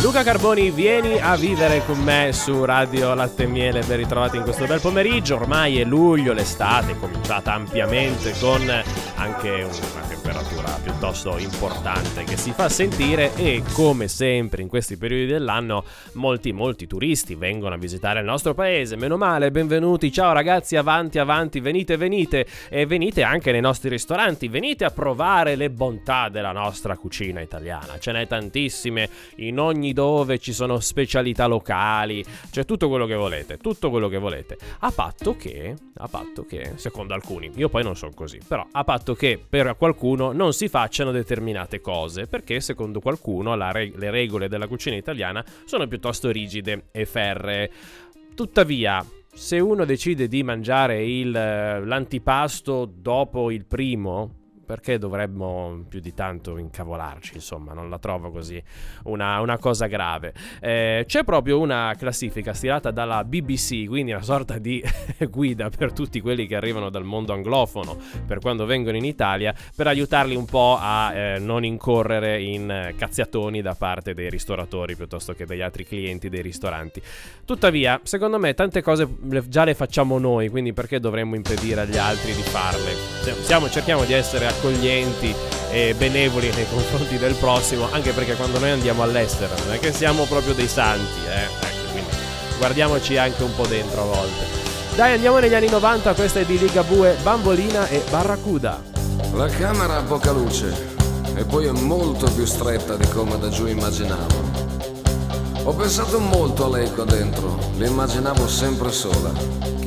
Luca Carboni, vieni a vivere con me su Radio Latte e Miele. Ben ritrovati in questo bel pomeriggio. Ormai è luglio, l'estate è cominciata ampiamente con anche una temperatura piuttosto importante che si fa sentire, e come sempre in questi periodi dell'anno molti turisti vengono a visitare il nostro paese. Meno male, benvenuti, ciao ragazzi, avanti, venite e venite anche nei nostri ristoranti, venite a provare le bontà della nostra cucina italiana. Ce n'è tantissime, in ogni dove ci sono specialità locali, c'è tutto quello che volete, a patto che secondo alcuni, io poi non sono così, però a patto che per qualcuno non si facciano determinate cose, perché secondo qualcuno le regole della cucina italiana sono piuttosto rigide e ferree. Tuttavia, se uno decide di mangiare l'antipasto dopo il primo, perché dovremmo più di tanto incavolarci? Insomma, non la trovo così una cosa grave. C'è proprio una classifica stilata dalla BBC, quindi una sorta di guida per tutti quelli che arrivano dal mondo anglofono per quando vengono in Italia, per aiutarli un po' a non incorrere in cazziatoni da parte dei ristoratori piuttosto che degli altri clienti dei ristoranti. Tuttavia, secondo me tante cose già le facciamo noi, quindi perché dovremmo impedire agli altri di farle? Cerchiamo di essere accoglienti e benevoli nei confronti del prossimo, anche perché quando noi andiamo all'estero non è che siamo proprio dei santi, ecco, quindi guardiamoci anche un po' dentro a volte. Dai, andiamo negli anni 90, questa è di Ligabue, Bambolina e Barracuda. La camera ha poca luce e poi è molto più stretta di come da giù immaginavo. Ho pensato molto a lei qua dentro, l'immaginavo sempre sola.